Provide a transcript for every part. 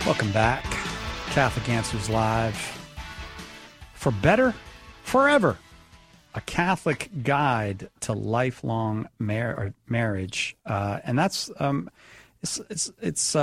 Welcome back. Catholic Answers Live. For better, forever. A Catholic guide to lifelong marriage, and that's it's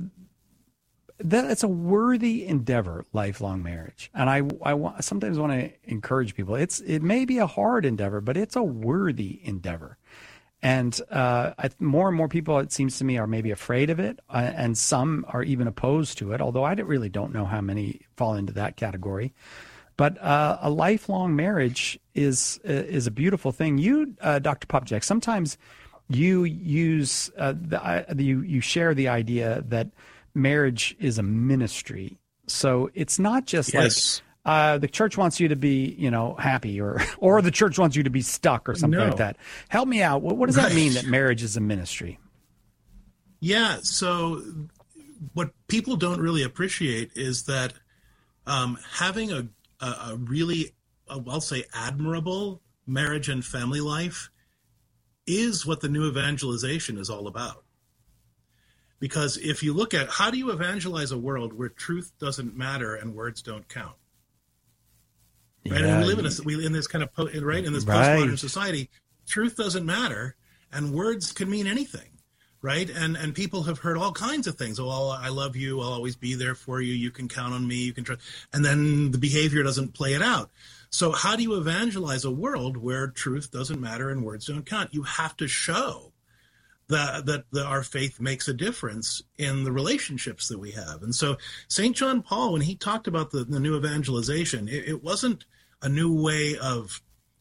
a worthy endeavor, lifelong marriage. And I sometimes want to encourage people. It may be a hard endeavor, but it's a worthy endeavor. And more and more people, it seems to me, are maybe afraid of it, and some are even opposed to it, although I really don't know how many fall into that category. But a lifelong marriage is a beautiful thing. You, Dr. Popcak, sometimes you use you share the idea that marriage is a ministry. So it's not just like the church wants you to be, happy, or the church wants you to be stuck or something like that. Help me out. What does that mean, that marriage is a ministry? Yeah. So what people don't really appreciate is that having a really, I'll say, admirable marriage and family life is what the new evangelization is all about. Because if you look at how do you evangelize a world where truth doesn't matter and words don't count? Right? Yeah, and we live in this kind of in this postmodern society. Truth doesn't matter, and words can mean anything, right? And people have heard all kinds of things. Oh, I love you. I'll always be there for you. You can count on me. You can trust. And then the behavior doesn't play it out. So how do you evangelize a world where truth doesn't matter and words don't count? You have to show that our faith makes a difference in the relationships that we have. And so St. John Paul, when he talked about the new evangelization, it wasn't a new way of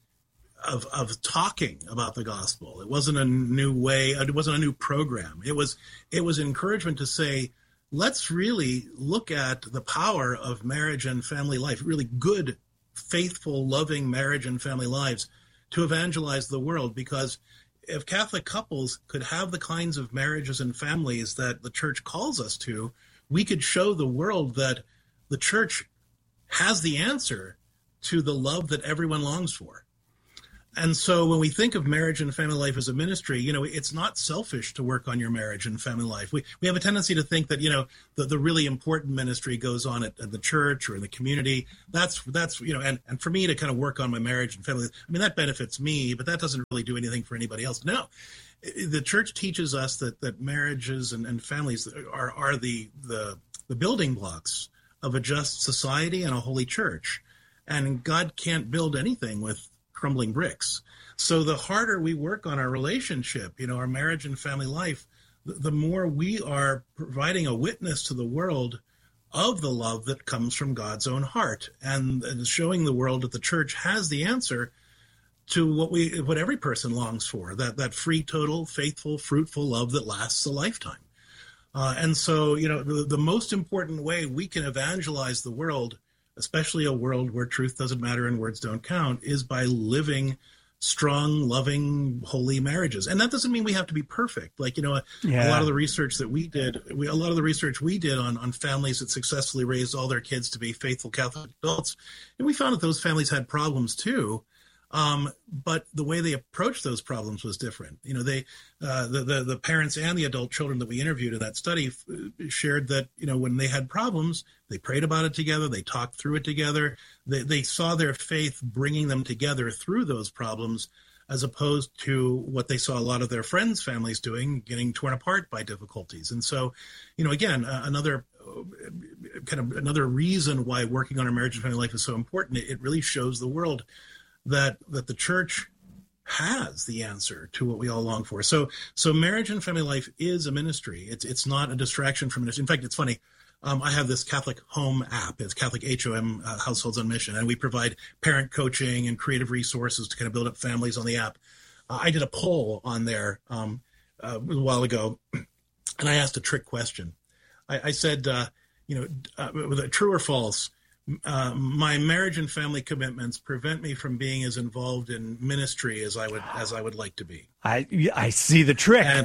talking about the gospel. It wasn't a new way. It wasn't a new program. It was encouragement to say, let's really look at the power of marriage and family life, really good, faithful, loving marriage and family lives, to evangelize the world. Because if Catholic couples could have the kinds of marriages and families that the church calls us to, we could show the world that the church has the answer to the love that everyone longs for. And so when we think of marriage and family life as a ministry, it's not selfish to work on your marriage and family life. We have a tendency to think that, the really important ministry goes on at the church or in the community. That's and for me to kind of work on my marriage and family, that benefits me, but that doesn't really do anything for anybody else. No, the church teaches us that marriages and families are the building blocks of a just society and a holy church. And God can't build anything with crumbling bricks. So the harder we work on our relationship, our marriage and family life, the more we are providing a witness to the world of the love that comes from God's own heart, and showing the world that the church has the answer to what every person longs for, that free, total, faithful, fruitful love that lasts a lifetime. And so, the most important way we can evangelize the world, especially a world where truth doesn't matter and words don't count, is by living strong, loving, holy marriages. And that doesn't mean we have to be perfect. A lot of the research that we did, on families that successfully raised all their kids to be faithful Catholic adults, and we found that those families had problems too. But the way they approached those problems was different. The parents and the adult children that we interviewed in that study shared that, when they had problems, they prayed about it together. They talked through it together. They saw their faith bringing them together through those problems, as opposed to what they saw a lot of their friends' families doing, getting torn apart by difficulties. And so, again, another reason why working on our marriage and family life is so important. It really shows the world that the church has the answer to what we all long for. So marriage and family life is a ministry. It's not a distraction from ministry. In fact, it's funny. I have this Catholic Home app. It's Catholic HOM, Households on Mission, and we provide parent coaching and creative resources to kind of build up families on the app. I did a poll on there a while ago, and I asked a trick question. I said, true or false? My marriage and family commitments prevent me from being as involved in ministry as I would like to be. I see the trick. And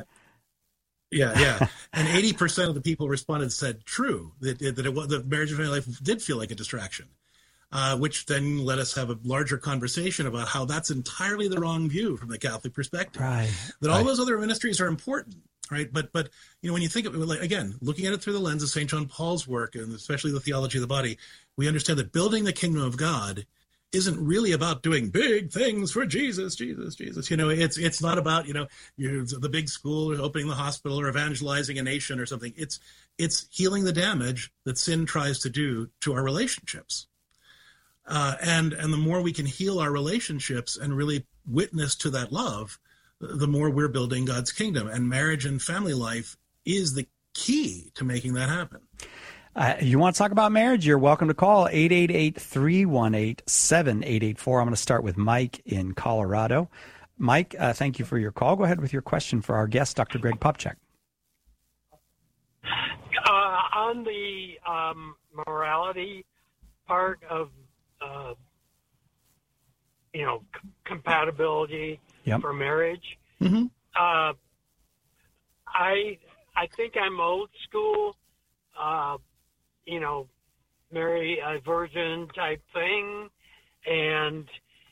80% of the people responded said true, that the marriage and family life did feel like a distraction. which then let us have a larger conversation about how that's entirely the wrong view from the Catholic perspective. Right. That all those other ministries are important, right? But when you think of it, like, again, looking at it through the lens of St. John Paul's work, and especially the theology of the body, we understand that building the kingdom of God isn't really about doing big things for Jesus. It's not about, the big school or opening the hospital or evangelizing a nation or something. It's healing the damage that sin tries to do to our relationships. And the more we can heal our relationships and really witness to that love, the more we're building God's kingdom. And marriage and family life is the key to making that happen. You want to talk about marriage? You're welcome to call 888-318-7884. I'm going to start with Mike in Colorado. Mike, thank you for your call. Go ahead with your question for our guest, Dr. Greg Popcak. On the morality part of, compatibility for marriage, mm-hmm. I think I'm old school. Marry a virgin type thing, and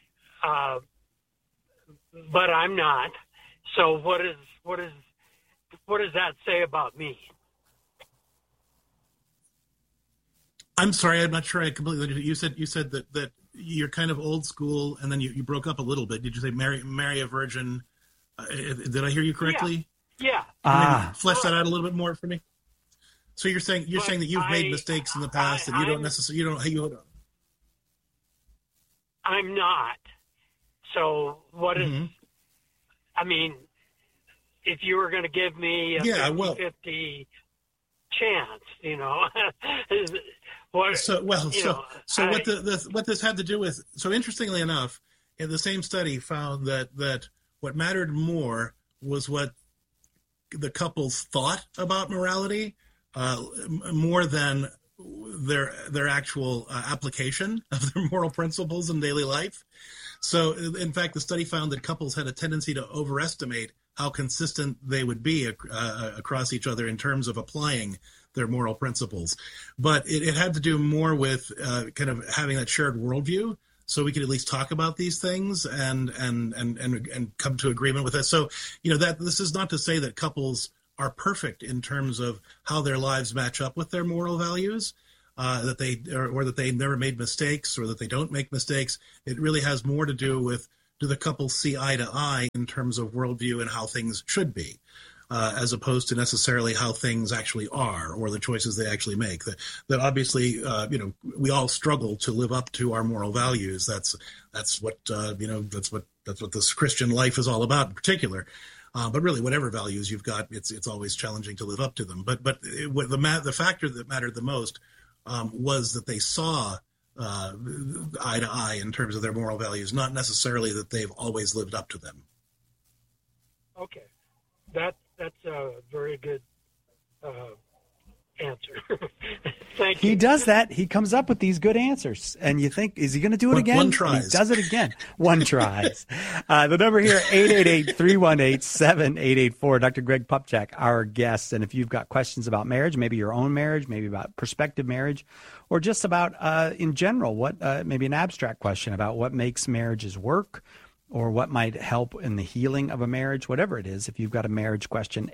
but I'm not. So what does that say about me? I'm sorry, I'm not sure I completely. You said that you're kind of old school, and then you broke up a little bit. Did you say marry a virgin? Did I hear you correctly? Yeah. Flesh that out a little bit more for me. So you're saying that you've made mistakes in the past and you don't necessarily I'm not. So what is? Mm-hmm. I mean, if you were going to give me a 50-50 chance, what? What this had to do with? So interestingly enough, in the same study found that what mattered more was what the couples thought about morality. More than their actual application of their moral principles in daily life. So, in fact, the study found that couples had a tendency to overestimate how consistent they would be across each other in terms of applying their moral principles. But it had to do more with kind of having that shared worldview, so we could at least talk about these things and come to agreement with it. So, that this is not to say that couples are perfect in terms of how their lives match up with their moral values, that they never made mistakes or that they don't make mistakes. It really has more to do with, do the couple see eye to eye in terms of worldview and how things should be, as opposed to necessarily how things actually are or the choices they actually make. That obviously, we all struggle to live up to our moral values. That's what this Christian life is all about in particular. But really, whatever values you've got, it's always challenging to live up to them. But the factor that mattered the most was that they saw eye to eye in terms of their moral values, not necessarily that they've always lived up to them. Okay, that's a very good answer. Thank you. He does that. He comes up with these good answers. And you think, is he going to do it again? One tries. He does it again. One tries. The number here, 888-318-7884. Dr. Greg Popcak, our guest. And if you've got questions about marriage, maybe your own marriage, maybe about prospective marriage, or just about, in general, what maybe an abstract question about what makes marriages work, or what might help in the healing of a marriage, whatever it is, if you've got a marriage question,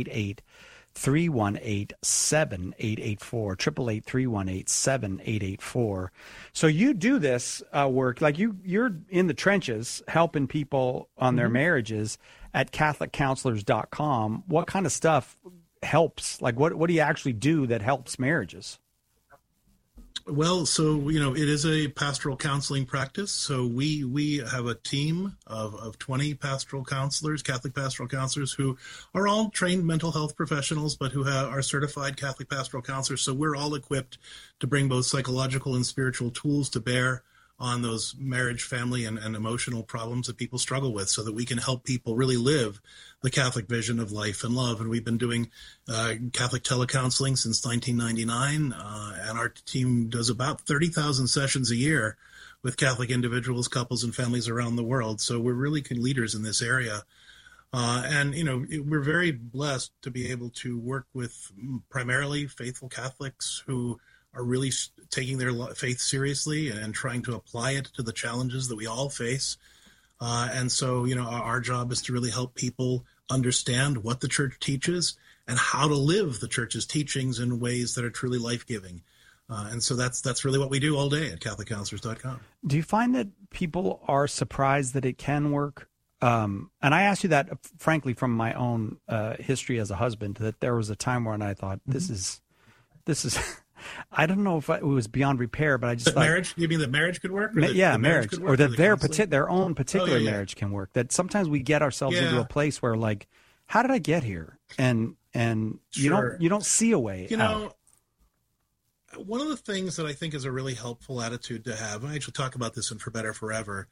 888-318-7884, 888-318-7884. So you do this work, like you're in the trenches helping people on their marriages at CatholicCounselors.com. What kind of stuff helps? Like what do you actually do that helps marriages? Well, so, it is a pastoral counseling practice. So we have a team of 20 pastoral counselors, Catholic pastoral counselors, who are all trained mental health professionals, but who are certified Catholic pastoral counselors. So we're all equipped to bring both psychological and spiritual tools to bear on those marriage, family, and emotional problems that people struggle with, so that we can help people really live the Catholic vision of life and love. And we've been doing Catholic telecounseling since 1999, and our team does about 30,000 sessions a year with Catholic individuals, couples, and families around the world. So we're really leaders in this area. And we're very blessed to be able to work with primarily faithful Catholics who are really taking their faith seriously and trying to apply it to the challenges that we all face. And so, our job is to really help people understand what the church teaches and how to live the church's teachings in ways that are truly life-giving. And so that's really what we do all day at CatholicCounselors.com. Do you find that people are surprised that it can work? And I ask you that, frankly, from my own history as a husband, that there was a time when I thought, this is, I don't know if it was beyond repair, but I just thought. Marriage? You mean that marriage could work? Marriage. Or that their own particular marriage can work. That sometimes we get ourselves into a place where, like, how did I get here? And you don't see a way out. One of the things that I think is a really helpful attitude to have, and I actually talk about this in For Better Forever,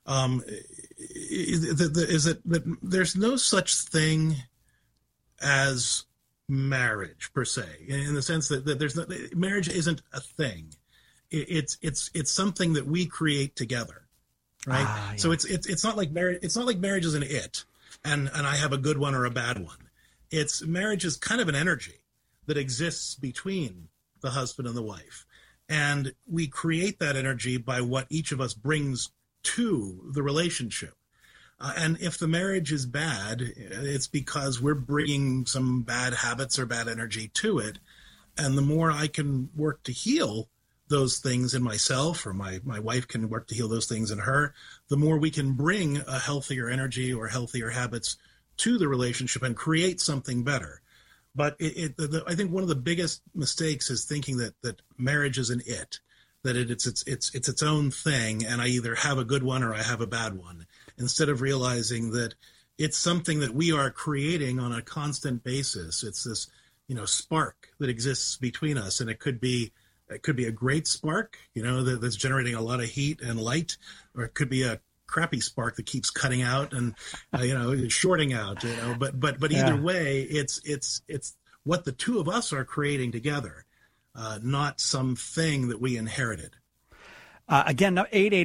is that there's no such thing as marriage per se, in the sense that marriage isn't a thing. It's something that we create together, right? Yeah. So it's not like marriage. It's not like marriage is an it, and I have a good one or a bad one. Marriage is kind of an energy that exists between the husband and the wife. And we create that energy by what each of us brings to the relationship. And if the marriage is bad, it's because we're bringing some bad habits or bad energy to it. And the more I can work to heal those things in myself, or my wife can work to heal those things in her, the more we can bring a healthier energy or healthier habits to the relationship and create something better. But I think one of the biggest mistakes is thinking that marriage is an it, that it's its own thing, and I either have a good one or I have a bad one, instead of realizing that it's something that we are creating on a constant basis. It's this, spark that exists between us, and it could be a great spark, that's generating a lot of heat and light, or it could be a crappy spark that keeps cutting out and shorting out, but either way, it's what the two of us are creating together, not something that we inherited. Again,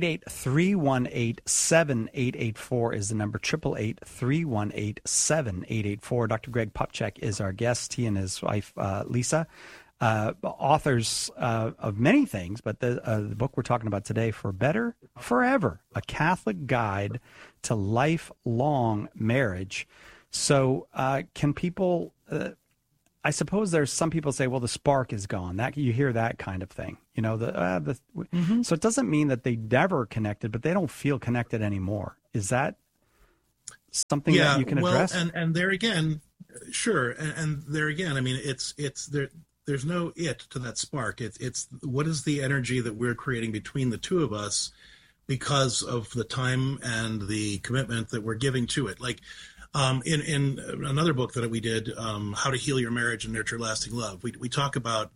888-318-7884 is the number. 888-318-7884. Dr. Greg Popcak is our guest. He and his wife Lisa, authors of many things, but the book we're talking about today, For Better Forever, a Catholic Guide to Lifelong Marriage. So can people, I suppose there's some people say, well, the spark is gone. That you hear that kind of thing, So it doesn't mean that they never connected, but they don't feel connected anymore. Is that something that you can address? And there again, sure. And there again, I mean, it's there. There's no it to that spark. It's what is the energy that we're creating between the two of us because of the time and the commitment that we're giving to it. Like in another book that we did, How to Heal Your Marriage and Nurture Lasting Love, we talk about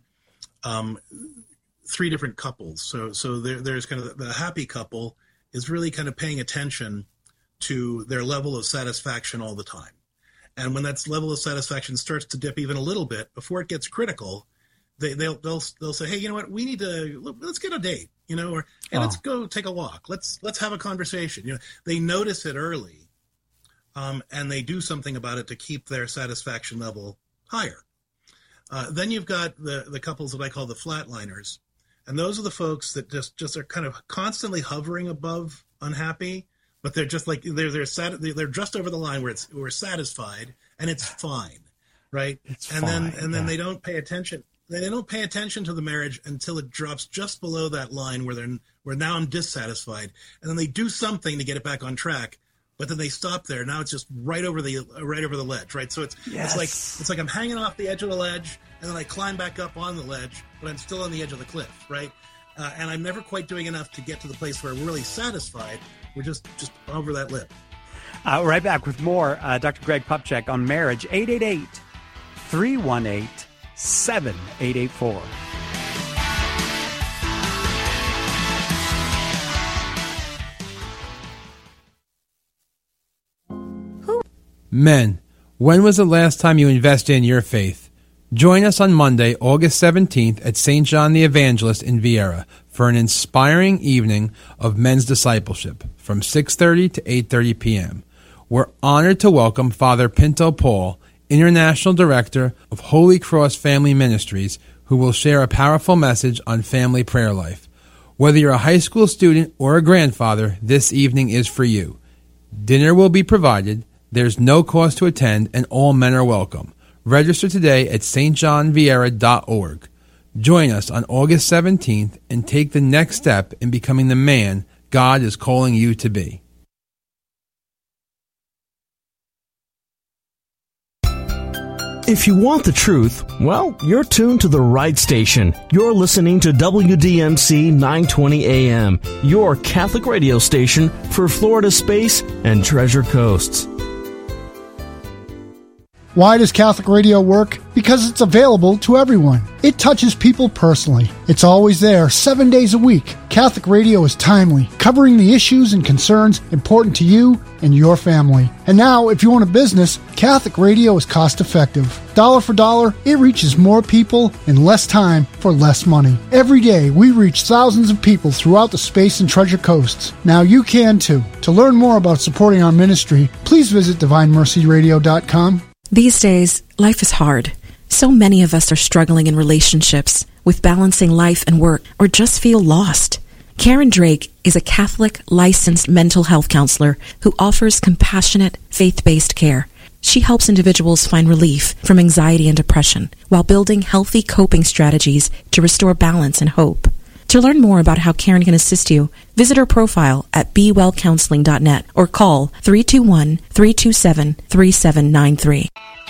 three different couples. So there's kind of the happy couple is really kind of paying attention to their level of satisfaction all the time. And when that level of satisfaction starts to dip even a little bit, before it gets critical, they'll say, hey, you know what? Let's get a date, or hey, let's go take a walk. Let's have a conversation. They notice it early, and they do something about it to keep their satisfaction level higher. Then you've got the couples that I call the flatliners, and those are the folks that just are kind of constantly hovering above unhappy. But they're just like they're just over the line where we're satisfied and it's fine, right? Then they don't pay attention. They don't pay attention to the marriage until it drops just below that line where now I'm dissatisfied, and then they do something to get it back on track. But then they stop there. Now it's just right over the ledge, right? So it's like I'm hanging off the edge of the ledge, and then I climb back up on the ledge, but I'm still on the edge of the cliff, right? And I'm never quite doing enough to get to the place where we're really satisfied. We're just over that lip. Right back with more. Dr. Greg Popcak on marriage. 888-318-7884. Men, when was the last time you invested in your faith? Join us on Monday, August 17th at St. John the Evangelist in Viera for an inspiring evening of men's discipleship from 6:30 to 8:30 p.m. We're honored to welcome Father Pinto Paul, International Director of Holy Cross Family Ministries, who will share a powerful message on family prayer life. Whether you're a high school student or a grandfather, this evening is for you. Dinner will be provided. There's no cost to attend, and all men are welcome. Register today at stjohnvieira.org. Join us on August 17th and take the next step in becoming the man God is calling you to be. If you want the truth, well, you're tuned to the right station. You're listening to WDMC 920 AM, your Catholic radio station for Florida Space and Treasure Coasts. Why does Catholic radio work? Because it's available to everyone. It touches people personally. It's always there, 7 days a week. Catholic radio is timely, covering the issues and concerns important to you and your family. And now, if you own a business, Catholic radio is cost effective. Dollar for dollar, it reaches more people in less time for less money. Every day, we reach thousands of people throughout the Space and Treasure Coasts. Now you can too. To learn more about supporting our ministry, please visit DivineMercyRadio.com. These days, life is hard. So many of us are struggling in relationships, with balancing life and work, or just feel lost. Karen Drake is a Catholic licensed mental health counselor who offers compassionate, faith-based care. She helps individuals find relief from anxiety and depression while building healthy coping strategies to restore balance and hope. To learn more about how Karen can assist you, visit her profile at BeWellCounseling.net or call 321-327-3793.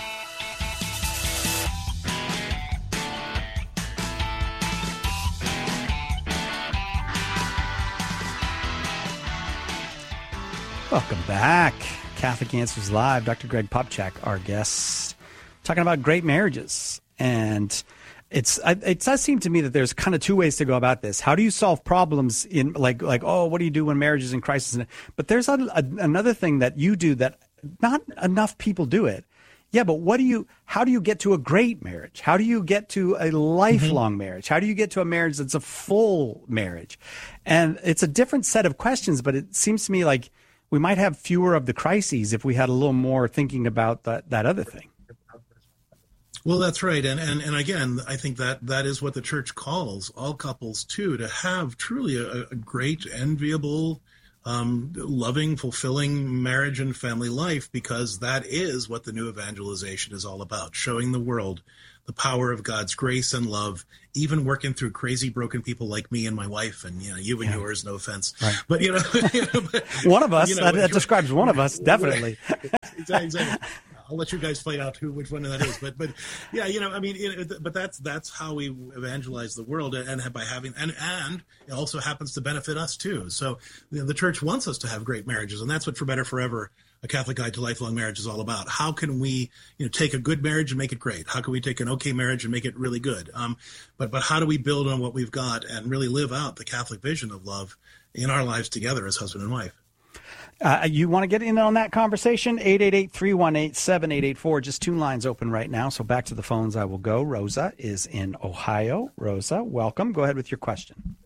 Welcome back. Catholic Answers Live. Dr. Greg Popcak, our guest, talking about great marriages. And it does seem to me that there's kind of two ways to go about this. How do you solve problems in like what do you do when marriage is in crisis? But there's another thing that you do that not enough people do it. Yeah, but how do you get to a great marriage? How do you get to a lifelong marriage? How do you get to a marriage that's a full marriage? And it's a different set of questions, but it seems to me like we might have fewer of the crises if we had a little more thinking about that other thing. Well, that's right. And again, I think that is what the church calls all couples to have truly a great, enviable, loving, fulfilling marriage and family life, because that is what the new evangelization is all about, showing the world the power of God's grace and love, even working through crazy, broken people like me and my wife, and you and yours. No offense, right. But one of us. That describes one of us, definitely. Exactly. I'll let you guys fight out which one that is, but yeah, but that's how we evangelize the world, and by having and it also happens to benefit us too. So the church wants us to have great marriages, and that's what For Better Forever, A Catholic Guide to Lifelong Marriage, is all about. How can we take a good marriage and make it great? How can we take an okay marriage and make it really good? But how do we build on what we've got and really live out the Catholic vision of love in our lives together as husband and wife? You want to get in on that conversation? 888-318-7884. Just two lines open right now. So back to the phones I will go. Rosa is in Ohio. Rosa, welcome. Go ahead with your question.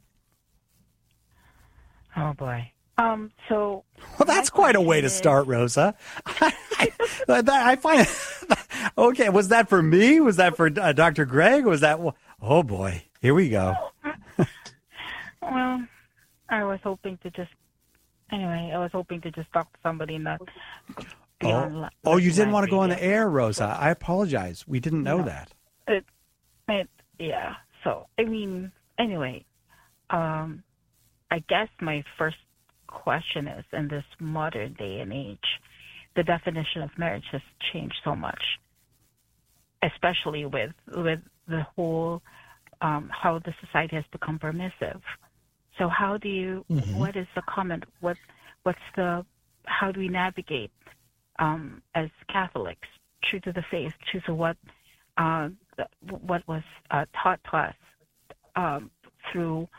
Oh, boy. Well, that's quite a way to start, Rosa. I find okay. Was that for me? Was that for Dr. Greg? Was that? Oh boy, here we go. Well, I was hoping to just talk to somebody, not. You didn't want to go on the air, Rosa. I apologize. We didn't know that. Yeah. So anyway, I guess my first question is, in this modern day and age, the definition of marriage has changed so much, especially with the whole how the society has become permissive. So how do you what is the comment, how do we navigate as Catholics, true to the faith, true to what was taught to us through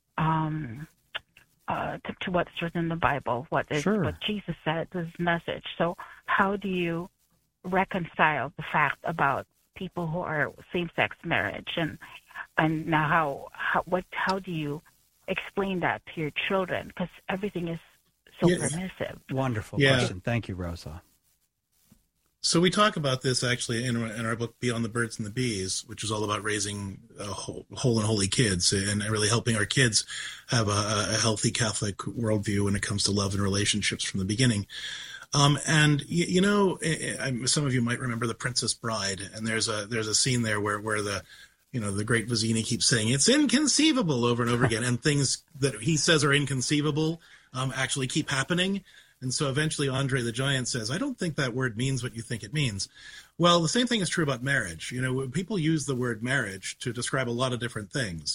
to what's written in the Bible, what Jesus said, his message. So how do you reconcile the fact about people who are same-sex marriage, and now how do you explain that to your children, because everything is so permissive? Wonderful question. Thank you, Rosa. So we talk about this actually in our book, Beyond the Birds and the Bees, which is all about raising whole and holy kids and really helping our kids have a healthy Catholic worldview when it comes to love and relationships from the beginning. And some of you might remember The Princess Bride, and there's a scene there where the great Vizzini keeps saying it's inconceivable over and over again, and things that he says are inconceivable actually keep happening. And so eventually Andre the Giant says, I don't think that word means what you think it means. Well, the same thing is true about marriage. People use the word marriage to describe a lot of different things.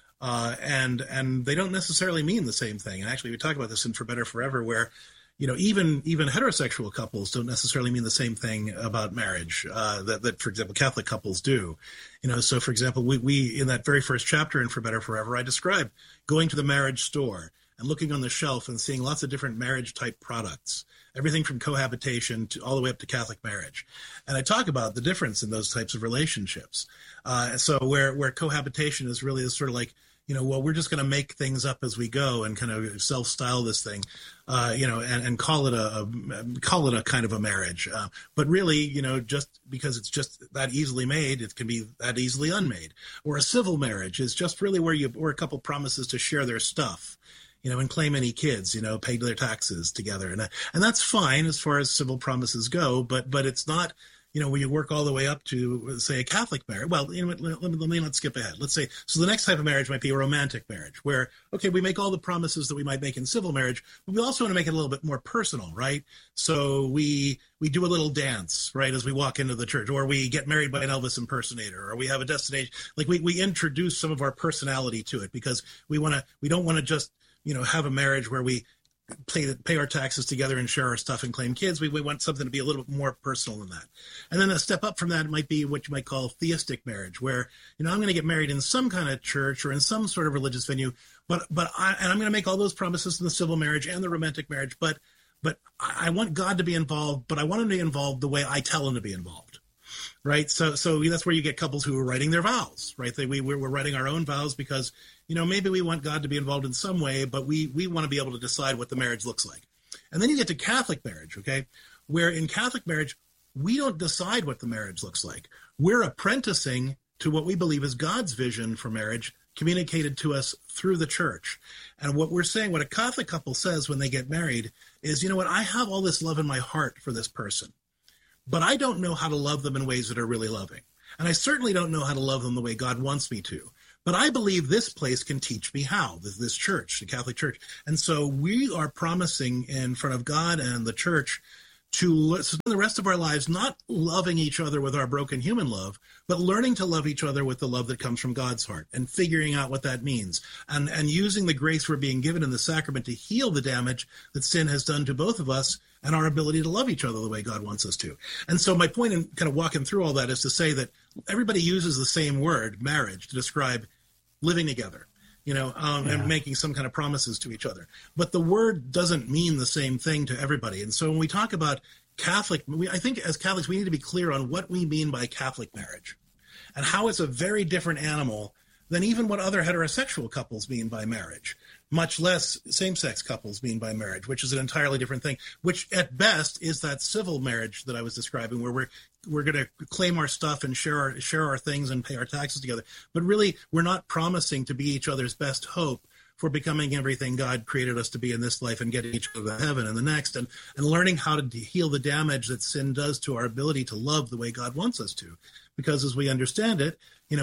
And they don't necessarily mean the same thing. And actually, we talk about this in For Better Forever, where, even heterosexual couples don't necessarily mean the same thing about marriage that, for example, Catholic couples do. So, for example, we in that very first chapter in For Better Forever, I described going to the marriage store and looking on the shelf and seeing lots of different marriage-type products, everything from cohabitation to all the way up to Catholic marriage. And I talk about the difference in those types of relationships. So where cohabitation is really sort of like, we're just going to make things up as we go and kind of self-style this thing, and call it a kind of a marriage. But really, just because it's just that easily made, it can be that easily unmade. Or a civil marriage is just really where a couple promises to share their stuff, and claim any kids, pay their taxes together. And that's fine as far as civil promises go, but it's not, when you work all the way up to, say, a Catholic marriage. Well, let me not skip ahead. Let's say, so the next type of marriage might be a romantic marriage where, okay, we make all the promises that we might make in civil marriage, but we also want to make it a little bit more personal, right? So we do a little dance, right, as we walk into the church, or we get married by an Elvis impersonator, or we have a destination. Like we introduce some of our personality to it because we don't want to just, have a marriage where we pay our taxes together and share our stuff and claim kids. We want something to be a little bit more personal than that. And then a step up from that might be what you might call theistic marriage, where, I'm going to get married in some kind of church or in some sort of religious venue, but I'm going to make all those promises in the civil marriage and the romantic marriage, but I want God to be involved, but I want him to be involved the way I tell him to be involved. Right. So that's where you get couples who are writing their vows, right? We're writing our own vows because, maybe we want God to be involved in some way, but we want to be able to decide what the marriage looks like. And then you get to Catholic marriage, okay, where in Catholic marriage, we don't decide what the marriage looks like. We're apprenticing to what we believe is God's vision for marriage communicated to us through the church. And what we're saying, what a Catholic couple says when they get married is, I have all this love in my heart for this person, but I don't know how to love them in ways that are really loving. And I certainly don't know how to love them the way God wants me to. But I believe this place can teach me how, this church, the Catholic Church. And so we are promising in front of God and the church to spend the rest of our lives not loving each other with our broken human love, but learning to love each other with the love that comes from God's heart and figuring out what that means and using the grace we're being given in the sacrament to heal the damage that sin has done to both of us and our ability to love each other the way God wants us to. And so my point in kind of walking through all that is to say that everybody uses the same word, marriage, to describe living together, and making some kind of promises to each other. But the word doesn't mean the same thing to everybody. And so when we talk about Catholic, I think as Catholics, we need to be clear on what we mean by Catholic marriage and how it's a very different animal than even what other heterosexual couples mean by marriage, much less same-sex couples mean by marriage, which is an entirely different thing, which at best is that civil marriage that I was describing, where we're going to claim our stuff and share our things and pay our taxes together. But really, we're not promising to be each other's best hope for becoming everything God created us to be in this life and getting each other to heaven and the next, and learning how to heal the damage that sin does to our ability to love the way God wants us to. Because as we understand it,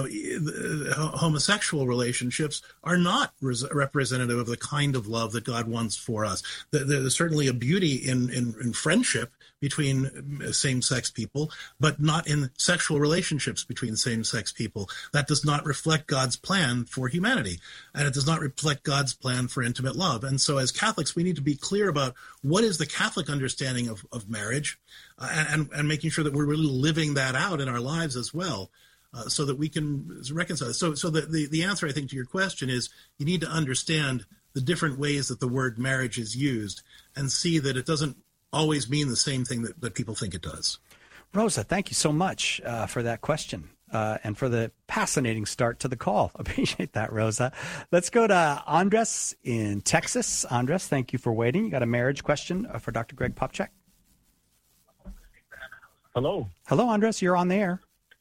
homosexual relationships are not representative of the kind of love that God wants for us. There's certainly a beauty in friendship between same-sex people, but not in sexual relationships between same-sex people. That does not reflect God's plan for humanity, and it does not reflect God's plan for intimate love. And so as Catholics, we need to be clear about what is the Catholic understanding of marriage, and making sure that we're really living that out in our lives as well, so that we can reconcile it. So the answer, I think, to your question is you need to understand the different ways that the word marriage is used and see that it doesn't always mean the same thing that people think it does. Rosa, thank you so much for that question and for the fascinating start to the call. Appreciate that, Rosa. Let's go to Andres in Texas. Andres, thank you for waiting. You got a marriage question for Dr. Greg Popcak? Hello. Hello, Andres. You're on the air.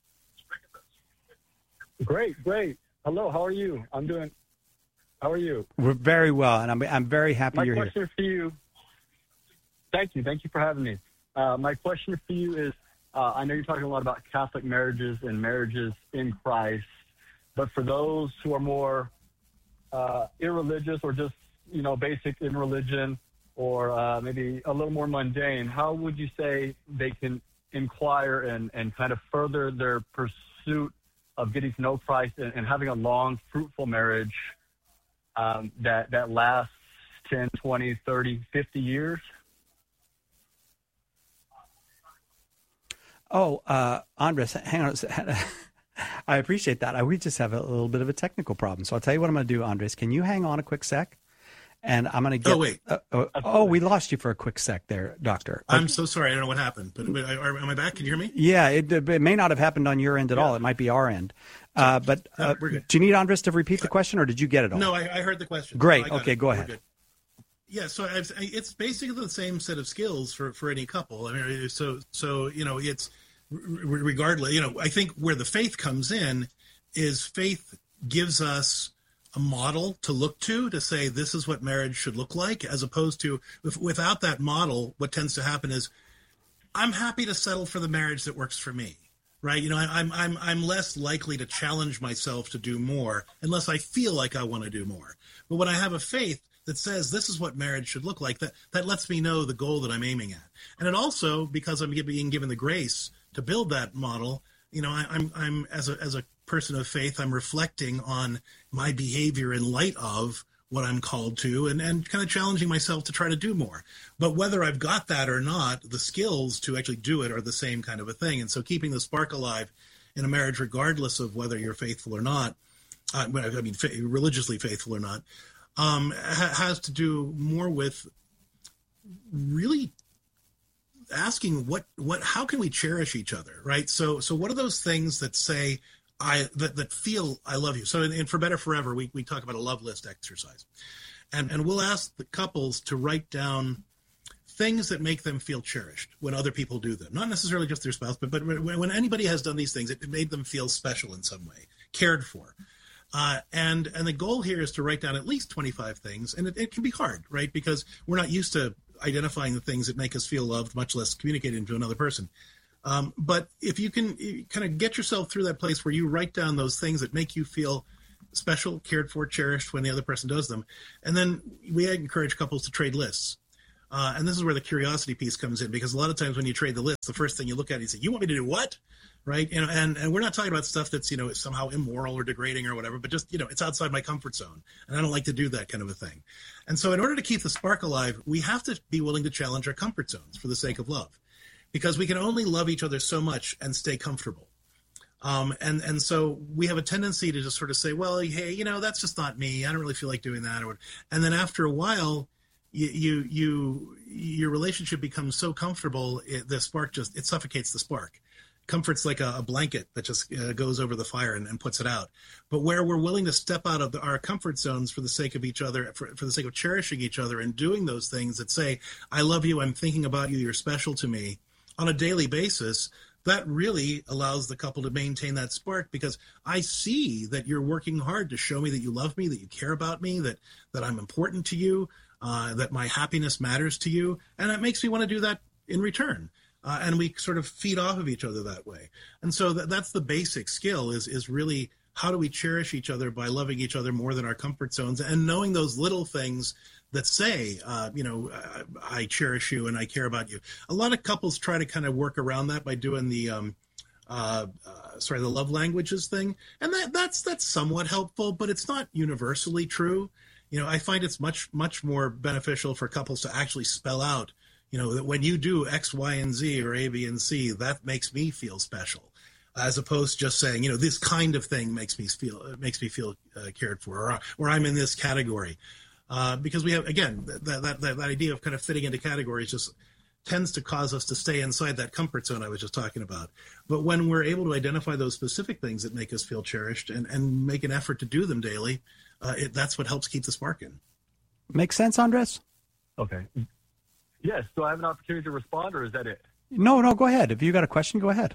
Great. Hello. How are you? How are you? We're very well, and I'm very happy you're here. My question for you. Thank you for having me. My question for you is, I know you're talking a lot about Catholic marriages and marriages in Christ, but for those who are more irreligious or just, basic in religion or maybe a little more mundane, how would you say they can inquire and kind of further their pursuit of getting to know Christ and having a long, fruitful marriage that lasts 10, 20, 30, 50 years? Oh, Andres, hang on. I appreciate that. We just have a little bit of a technical problem. So I'll tell you what I'm going to do, Andres. Can you hang on a quick sec? And I'm going to get... Oh, wait. We lost you for a quick sec there, Doctor. I'm so sorry. I don't know what happened. But am I back? Can you hear me? Yeah, it may not have happened on your end at all. It might be our end. But we're good. Do you need Andres to repeat the question, or did you get it all? No, I heard the question. Great. Okay, go ahead. Yeah, so it's basically the same set of skills for any couple. I mean, so it's regardless. I think where the faith comes in is faith gives us a model to look to say this is what marriage should look like, as opposed to without that model, what tends to happen is I'm happy to settle for the marriage that works for me. Right. I'm less likely to challenge myself to do more unless I feel like I want to do more. But when I have a faith that says this is what marriage should look like, that lets me know the goal that I'm aiming at. And it also, because I'm being given the grace to build that model, I'm as a person of faith, I'm reflecting on my behavior in light of what I'm called to and kind of challenging myself to try to do more. But whether I've got that or not, the skills to actually do it are the same kind of a thing. And so keeping the spark alive in a marriage, regardless of whether you're faithful or not, religiously faithful or not, has to do more with really asking how can we cherish each other, right? So what are those things that say that feel I love you? So in For Better Forever, we talk about a love list exercise, and we'll ask the couples to write down things that make them feel cherished when other people do them, not necessarily just their spouse, but when anybody has done these things, it made them feel special in some way, cared for. And the goal here is to write down at least 25 things, and it can be hard, right? Because we're not used to identifying the things that make us feel loved, much less communicating to another person. But if you can kind of get yourself through that place where you write down those things that make you feel special, cared for, cherished when the other person does them, and then we encourage couples to trade lists. And this is where the curiosity piece comes in, because a lot of times when you trade the list, the first thing you look at is, you want me to do what? Right. And we're not talking about stuff that's, somehow immoral or degrading or whatever, but just, it's outside my comfort zone. And I don't like to do that kind of a thing. And so in order to keep the spark alive, we have to be willing to challenge our comfort zones for the sake of love, because we can only love each other so much and stay comfortable. And so we have a tendency to just sort of say, well, hey, that's just not me. I don't really feel like doing that. And then after a while, your relationship becomes so comfortable, the spark it suffocates the spark. Comfort's like a blanket that just goes over the fire and puts it out. But where we're willing to step out of our comfort zones for the sake of each other, for the sake of cherishing each other and doing those things that say, I love you, I'm thinking about you, you're special to me on a daily basis, that really allows the couple to maintain that spark, because I see that you're working hard to show me that you love me, that you care about me, that I'm important to you, that my happiness matters to you. And it makes me want to do that in return. And we sort of feed off of each other that way. And so that's the basic skill is really, how do we cherish each other by loving each other more than our comfort zones, and knowing those little things that say, I cherish you and I care about you. A lot of couples try to kind of work around that by doing the love languages thing. And that's somewhat helpful, but it's not universally true. I find it's much, much more beneficial for couples to actually spell out, that when you do X, Y, and Z or A, B, and C, that makes me feel special, as opposed to just saying, this kind of thing makes me feel cared for, or I'm in this category. Because we have, again, that idea of kind of fitting into categories just tends to cause us to stay inside that comfort zone I was just talking about. But when we're able to identify those specific things that make us feel cherished and make an effort to do them daily, that's what helps keep the spark in. Make sense, Andres? Okay. Yes. Do I have an opportunity to respond, or is that it? No, go ahead. If you got a question, go ahead.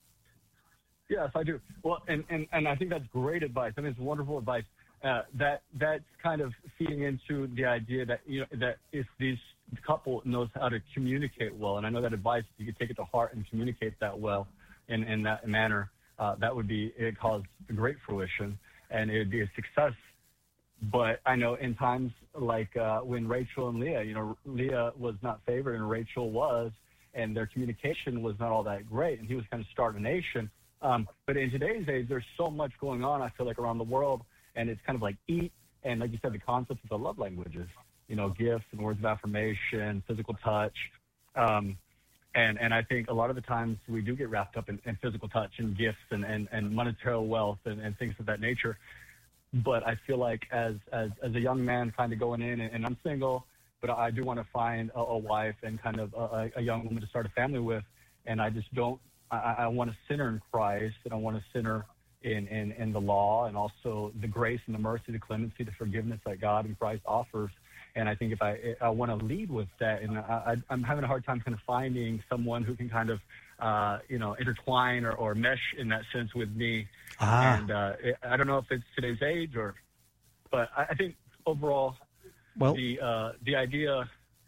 Yes, I do. Well, and I think that's great advice. I mean, it's wonderful advice. That's kind of feeding into the idea that that if these couple knows how to communicate well, and I know that advice, if you could take it to heart and communicate that well in that manner, that would be it cause great fruition and it would be a success. But I know in times like when Rachel and Leah, Leah was not favored and Rachel was, and their communication was not all that great, and he was kind of starving a nation. But in today's age, there's so much going on, I feel like, around the world, and it's kind of like eat, and like you said, the concept of the love languages, gifts and words of affirmation, physical touch. And I think a lot of the times we do get wrapped up in physical touch and gifts and monetary wealth and things of that nature. But I feel like as a young man kind of going in, and I'm single, but I do want to find a wife and kind of a young woman to start a family with. And I just don't, I want to center in Christ, and I want to center in the law, and also the grace and the mercy, the clemency, the forgiveness that God and Christ offers. And I think if I want to lead with that, and I'm having a hard time kind of finding someone who can kind of, intertwine or mesh in that sense with me. And I don't know if it's today's age but I think overall, well, the idea.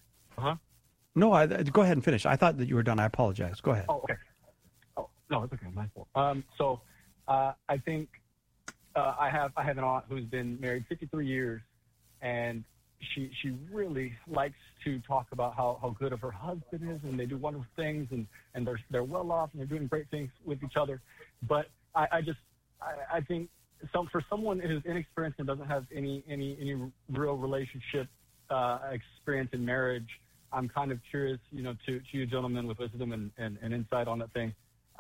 No, go ahead and finish. I thought that you were done. I apologize. Go ahead. Oh, okay. Oh, no, it's okay. My fault. So I think I have an aunt who's been married 53 years, and she really likes to talk about how good of her husband is, and they do wonderful things, and they're well off, and they're doing great things with each other. But I think for someone who's inexperienced and doesn't have any real relationship experience in marriage, I'm kind of curious, to you gentlemen with wisdom and insight on that thing.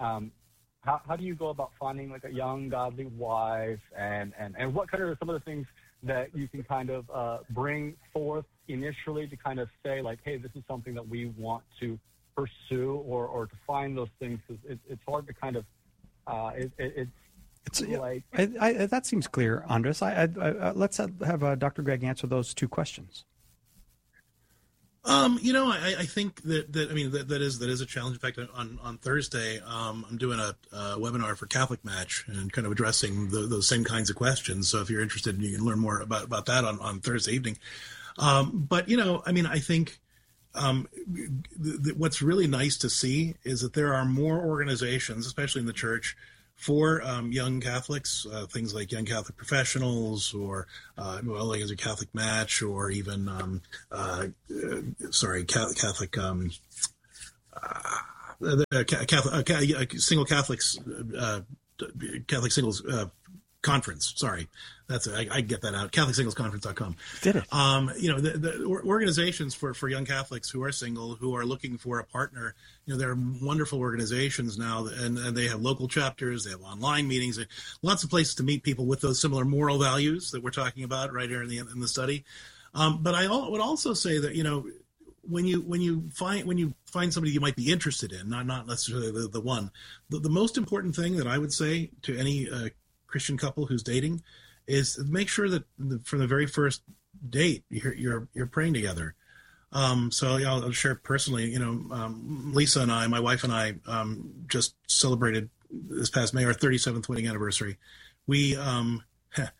How do you go about finding like a young godly wife, and what kind of some of the things that you can kind of bring forth initially to kind of say like, hey, this is something that we want to pursue, or to find those things? It's hard to kind of that seems clear, Andres. Let's have Dr. Greg answer those two questions. I think that is a challenge. In fact, on Thursday, I'm doing a webinar for Catholic Match and kind of addressing those same kinds of questions. So if you're interested, you can learn more about that on Thursday evening. I think what's really nice to see is that there are more organizations, especially in the church, for young Catholics, things like Young Catholic Professionals, or like as a Catholic Match, or even Catholic Single Catholics, Catholic Singles Conference. Sorry, that's I get that out. CatholicSinglesConference.com. Did it? The organizations for young Catholics who are single, who are looking for a partner. There are wonderful organizations now, and they have local chapters. They have online meetings. Lots of places to meet people with those similar moral values that we're talking about right here in the study. But I would also say that when you find somebody you might be interested in, not necessarily the one, the most important thing that I would say to any Christian couple who's dating is make sure that from the very first date you're praying together. So I'll share personally. Lisa and I, my wife and I, just celebrated this past May our 37th wedding anniversary. We had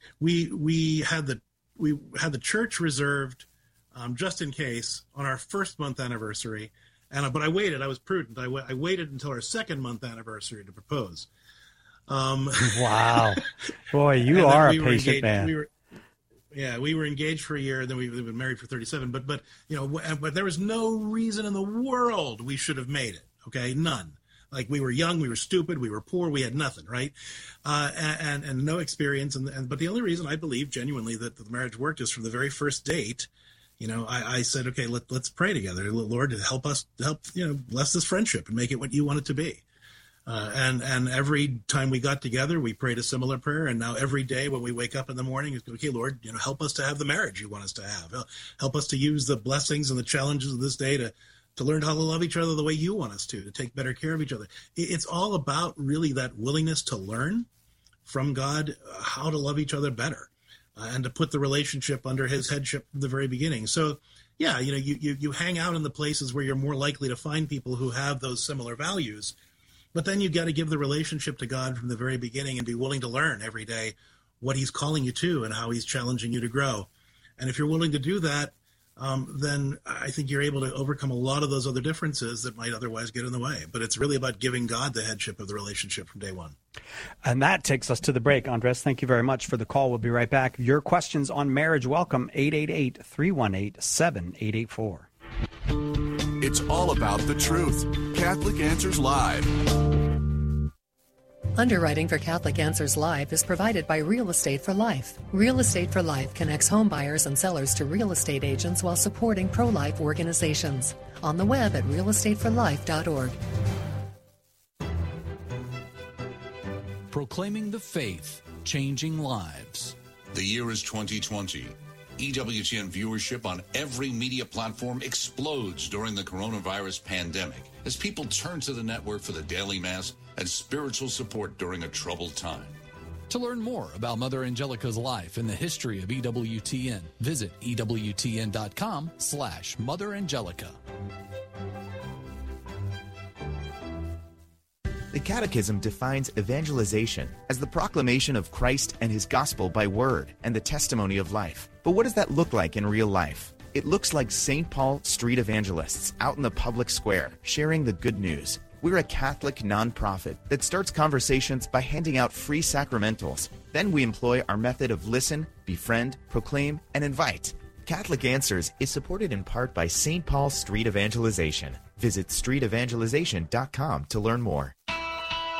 the church reserved just in case on our first month anniversary, but I waited. I was prudent. I waited until our second month anniversary to propose. Wow, boy, you are a patient man. We were engaged for a year, and then we've been married for 37. But there was no reason in the world we should have made it. Okay, none. Like, we were young, we were stupid, we were poor, we had nothing, right? And no experience. But the only reason I believe genuinely that the marriage worked is from the very first date. I said, okay, let's pray together, Lord, to help bless this friendship and make it what you want it to be. And every time we got together, we prayed a similar prayer. And now every day when we wake up in the morning, it's okay, Lord, help us to have the marriage you want us to have. Help us to use the blessings and the challenges of this day to learn how to love each other the way you want us to take better care of each other. It's all about really that willingness to learn from God how to love each other better, and to put the relationship under his headship from the very beginning. So, yeah, you hang out in the places where you're more likely to find people who have those similar values. But then you got to give the relationship to God from the very beginning and be willing to learn every day what he's calling you to and how he's challenging you to grow. And if you're willing to do that, then I think you're able to overcome a lot of those other differences that might otherwise get in the way. But it's really about giving God the headship of the relationship from day one. And that takes us to the break. Andres, thank you very much for the call. We'll be right back. Your questions on marriage, welcome, 888-318-7884. It's all about the truth. Catholic Answers Live. Underwriting for Catholic Answers Live is provided by Real Estate for Life. Real Estate for Life connects home buyers and sellers to real estate agents while supporting pro-life organizations. On the web at realestateforlife.org. Proclaiming the faith, changing lives. The year is 2020. EWTN viewership on every media platform explodes during the coronavirus pandemic as people turn to the network for the daily mass and spiritual support during a troubled time. To learn more about Mother Angelica's life and the history of EWTN, visit EWTN.com/Mother Angelica. The Catechism defines evangelization as the proclamation of Christ and his gospel by word and the testimony of life. But what does that look like in real life? It looks like St. Paul Street Evangelists out in the public square, sharing the good news. We're a Catholic nonprofit that starts conversations by handing out free sacramentals. Then we employ our method of listen, befriend, proclaim, and invite. Catholic Answers is supported in part by St. Paul Street Evangelization. Visit streetevangelization.com to learn more.